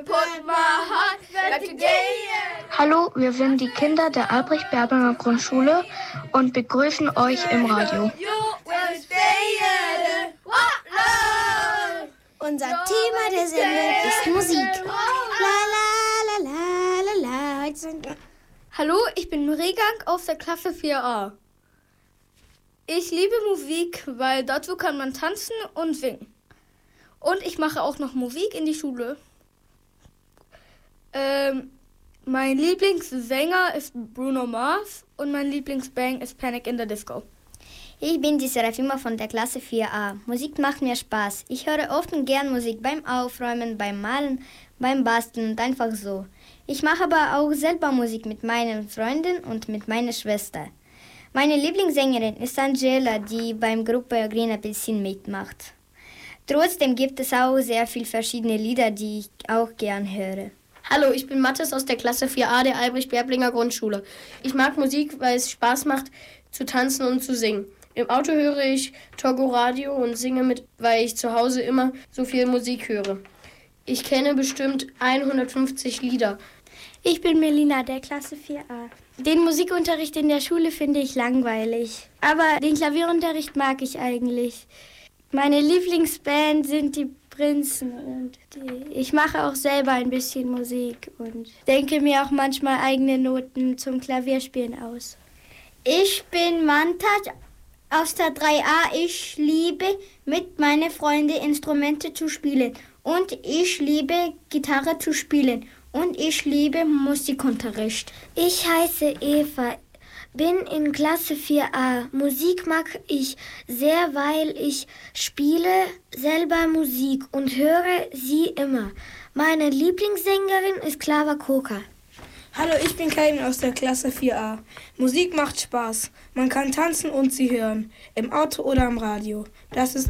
put my heart back together. Hallo, wir sind die Kinder der Albrecht-Berbinger Grundschule und begrüßen euch im Radio. Unser Thema der Sendung ist Musik. La la la la la la. Hallo, ich bin Regang aus der Klasse 4a. Ich liebe Musik, weil dazu kann man tanzen und singen. Und ich mache auch noch Musik in die Schule. Mein Lieblingssänger ist Bruno Mars und mein Lieblingsband ist Panic in the Disco. Ich bin die Serafima von der Klasse 4a. Musik macht mir Spaß. Ich höre oft und gern Musik beim Aufräumen, beim Malen, beim Basteln und einfach so. Ich mache aber auch selber Musik mit meinen Freunden und mit meiner Schwester. Meine Lieblingssängerin ist Angela, die beim Gruppe Green Apelsin mitmacht. Trotzdem gibt es auch sehr viele verschiedene Lieder, die ich auch gern höre. Hallo, ich bin Mathis aus der Klasse 4a der Albrecht-Berbinger Grundschule. Ich mag Musik, weil es Spaß macht, zu tanzen und zu singen. Im Auto höre ich Togo Radio und singe mit, weil ich zu Hause immer so viel Musik höre. Ich kenne bestimmt 150 Lieder. Ich bin Melina der Klasse 4a. Den Musikunterricht in der Schule finde ich langweilig, aber den Klavierunterricht mag ich eigentlich. Meine Lieblingsband sind die Prinzen und ich mache auch selber ein bisschen Musik und denke mir auch manchmal eigene Noten zum Klavierspielen aus. Ich bin Mantat aus der 3a. Ich liebe mit meinen Freunden Instrumente zu spielen und ich liebe Gitarre zu spielen und ich liebe Musikunterricht. Ich heiße Eva, bin in Klasse 4a. Musik mag ich sehr, weil ich spiele selber Musik und höre sie immer. Meine Lieblingssängerin ist Klava Koka. Hallo, ich bin Karin aus der Klasse 4a. Musik macht Spaß. Man kann tanzen und sie hören. Im Auto oder am Radio. Das ist